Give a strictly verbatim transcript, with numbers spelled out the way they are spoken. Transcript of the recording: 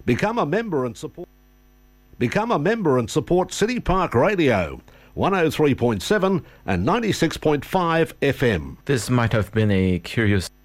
Become a member and support. Become a member and support City Park Radio, one oh three point seven and ninety-six point five F M. This might have been a curious